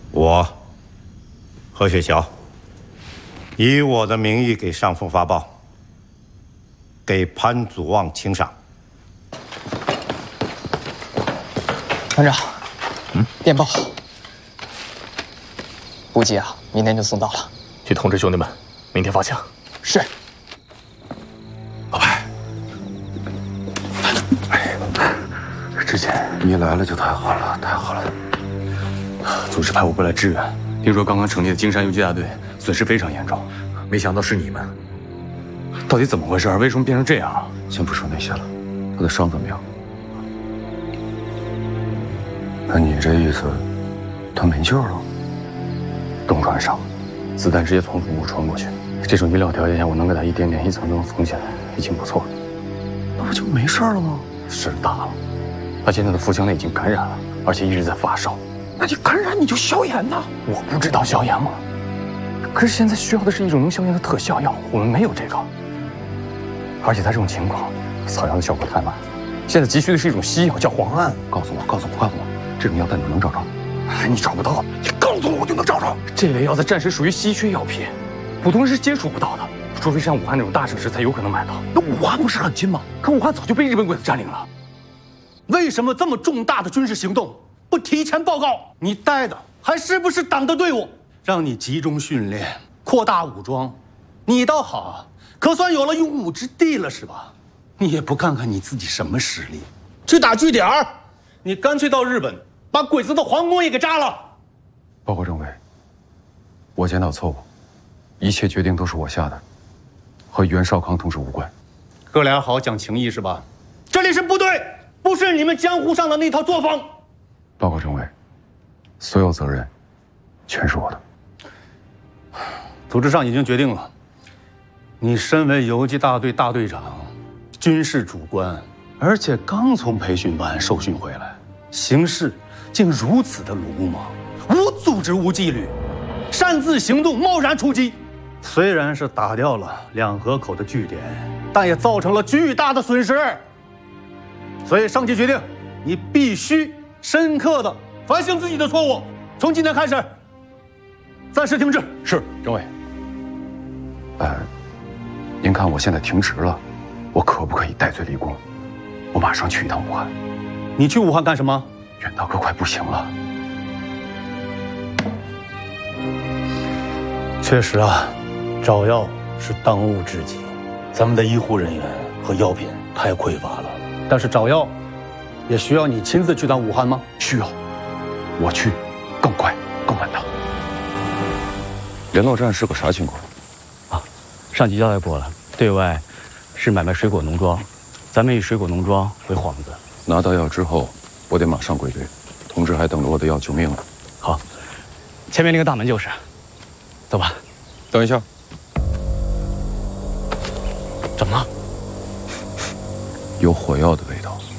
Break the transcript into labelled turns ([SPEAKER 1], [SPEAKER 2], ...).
[SPEAKER 1] 我何雪桥以我的名义给上峰发报，给潘祖望请赏。
[SPEAKER 2] 团长，电报，补给啊，明天就送到了。
[SPEAKER 3] 去通知兄弟们，明天发枪。
[SPEAKER 2] 是。
[SPEAKER 4] 老白，
[SPEAKER 3] 之前
[SPEAKER 4] 你来了就太好了，太好了。
[SPEAKER 3] 组织派我过来支援，听说刚刚成立的金山游击大队损失非常严重，没想到是你们。到底怎么回事？为什么变成这样了？
[SPEAKER 4] 先不说那些了，他的伤怎么样？那你这意思，他没救了？
[SPEAKER 3] 中船伤，子弹直接从腹部穿过去。这种医疗条件下，我能给他一点点一层层缝起来，已经不错了。
[SPEAKER 4] 那不就没事了吗？
[SPEAKER 3] 事大了，他现在的腹腔内已经感染了，而且一直在发烧。
[SPEAKER 4] 那你感染你就消炎呐！
[SPEAKER 3] 我不知道消炎吗？可是现在需要的是一种能消炎的特效药，我们没有这个。而且他这种情况，草药的效果太慢，现在急需的是一种西药，叫磺胺。
[SPEAKER 4] 告诉我，这种药在哪能找着？
[SPEAKER 3] 你找不到，
[SPEAKER 4] 你告诉我就能找着。
[SPEAKER 3] 这类药在暂时属于稀缺药品，普通人是接触不到的，除非像武汉那种大城市才有可能买到。
[SPEAKER 4] 那武汉不是很近吗？
[SPEAKER 3] 可武汉早就被日本鬼子占领了。
[SPEAKER 5] 为什么这么重大的军事行动不提前报告？你带的还是不是党的队伍？让你集中训练，扩大武装，你倒好，可算有了用武之地了，是吧？你也不看看你自己什么实力，去打据点儿，你干脆到日本把鬼子的皇宫也给炸了。
[SPEAKER 4] 报告政委，我检讨错误，一切决定都是我下的，和袁绍康同志无关。
[SPEAKER 5] 哥俩好讲情义是吧？这里是部队，不是你们江湖上的那套作风。
[SPEAKER 4] 报告政委，所有责任全是我的。
[SPEAKER 5] 组织上已经决定了，你身为游击大队大队长，军事主官，而且刚从培训班受训回来，行事竟如此的鲁莽，无组织无纪律，擅自行动，贸然出击。虽然是打掉了两河口的据点，但也造成了巨大的损失。所以上级决定，你必须深刻的反省自己的错误，从今天开始暂时停止。
[SPEAKER 3] 是，政委。
[SPEAKER 4] 您看我现在停职了，我可不可以戴罪立功？我马上去一趟武汉。
[SPEAKER 5] 你去武汉干什么？
[SPEAKER 4] 袁大哥快不行了。
[SPEAKER 5] 确实啊，找药是当务之急，咱们的医护人员和药品太匮乏了。但是找药也需要你亲自去趟武汉吗？
[SPEAKER 4] 需要，我去，更快更稳当。联络站是个啥情况？
[SPEAKER 6] 上级交代过了，对外是买卖水果农庄，咱们以水果农庄为幌子。
[SPEAKER 4] 拿到药之后，我得马上归队，同志还等着我的药救命呢。
[SPEAKER 6] 好，前面那个大门就是，走吧。
[SPEAKER 4] 等一下，
[SPEAKER 6] 怎么了？
[SPEAKER 4] 有火药的味道。